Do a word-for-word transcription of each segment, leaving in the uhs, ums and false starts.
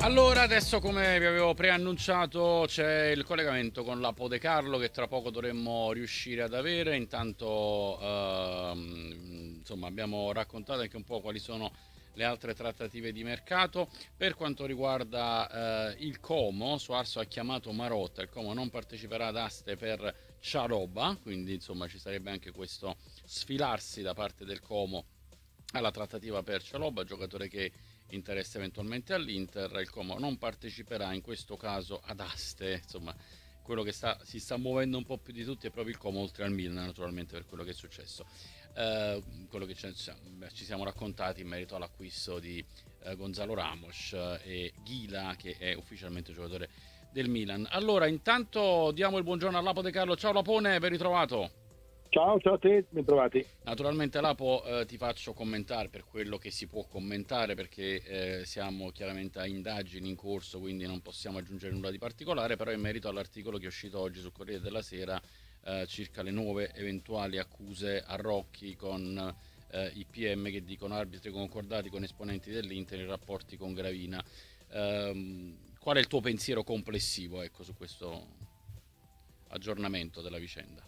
Allora, adesso come vi avevo preannunciato c'è il collegamento con Lapo De Carlo che tra poco dovremmo riuscire ad avere. Intanto, ehm, insomma, abbiamo raccontato anche un po' quali sono le altre trattative di mercato. Per quanto riguarda eh, il Como, Suarso ha chiamato Marotta, il Como non parteciperà ad aste per Ciaroba, quindi insomma ci sarebbe anche questo sfilarsi da parte del Como alla trattativa per Cialoba, giocatore che interessa eventualmente all'Inter. Il Como non parteciperà in questo caso ad aste, insomma quello che sta, si sta muovendo un po' più di tutti è proprio il Como, oltre al Milan naturalmente, per quello che è successo, eh, quello che ci siamo raccontati in merito all'acquisto di eh, Gonzalo Ramos eh, e Ghila, che è ufficialmente giocatore del Milan. Allora, intanto diamo il buongiorno a Lapo De Carlo. Ciao Lapone, ben ritrovato. Ciao, ciao a te, ben trovati. Naturalmente Lapo, eh, ti faccio commentare per quello che si può commentare, perché eh, siamo chiaramente a indagini in corso, quindi non possiamo aggiungere nulla di particolare, però in merito all'articolo che è uscito oggi sul Corriere della Sera eh, circa le nuove eventuali accuse a Rocchi con eh, i P M che dicono arbitri concordati con esponenti dell'Inter in rapporti con Gravina. Ehm, qual è il tuo pensiero complessivo, ecco, su questo aggiornamento della vicenda?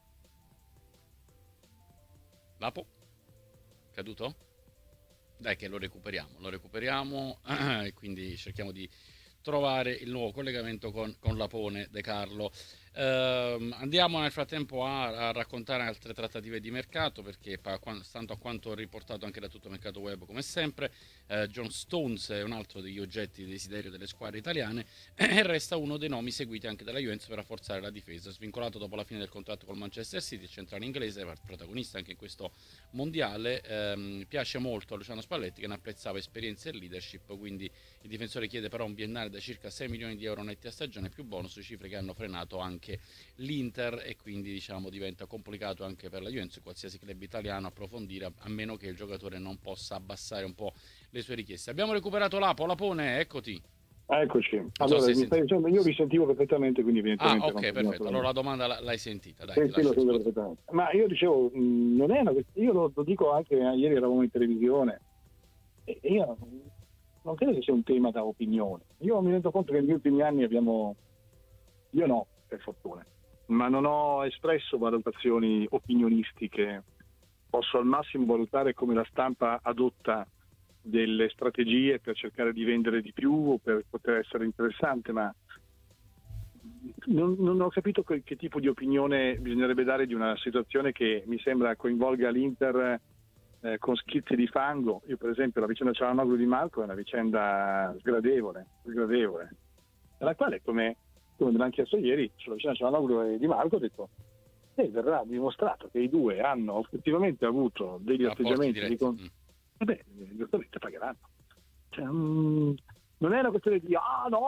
Lapo? Caduto? Dai che lo recuperiamo, lo recuperiamo e quindi cerchiamo di trovare il nuovo collegamento con, con Lapone De Carlo. Ehm, andiamo nel frattempo a, a raccontare altre trattative di mercato, perché pa- qua- stando a quanto riportato anche da Tutto Mercato Web come sempre, eh, John Stones è un altro degli oggetti di desiderio delle squadre italiane e resta uno dei nomi seguiti anche dalla Juventus per rafforzare la difesa. Svincolato dopo la fine del contratto col Manchester City, il centrale inglese, protagonista anche in questo mondiale, ehm, piace molto a Luciano Spalletti, che ne apprezzava esperienza e leadership, quindi il difensore chiede però un biennale da circa sei milioni di euro netti a stagione più bonus, cifre che hanno frenato anche l'Inter, e quindi diciamo diventa complicato anche per la Juventus, qualsiasi club italiano, approfondire, a meno che il giocatore non possa abbassare un po' le sue richieste. Abbiamo recuperato Lapo. Lapone, eccoti. Eccoci. Non so Allora, se mi stai senti. dicendo, io vi sentivo perfettamente, quindi Ah, evidentemente non ok, continuo perfetto. Allora solamente. la domanda l'hai sentita, dai, Sì, ti sì, lo lascio sento rispondere. perfettamente. Ma io dicevo, mh, non è una questione, io lo, lo dico anche, eh, ieri eravamo in televisione, e e io non credo che sia un tema da opinione. Io mi rendo conto che negli ultimi anni abbiamo, io no, per fortuna, ma non ho espresso valutazioni opinionistiche. Posso al massimo valutare come la stampa adotta delle strategie per cercare di vendere di più o per poter essere interessante, ma non, non ho capito che, che tipo di opinione bisognerebbe dare di una situazione che mi sembra coinvolga l'Inter eh, con schizzi di fango. Io per esempio la vicenda Cialanoglu di Marco è una vicenda sgradevole, sgradevole, nella quale, come, come me l'hanno chiesto ieri, sulla vicenda Cialanoglu e di Marco ho detto e verrà dimostrato che i due hanno effettivamente avuto degli Rapporti atteggiamenti di diretti. con- Mm. e beh, giustamente pagheranno. Cioè, mm, non è una questione di ah no,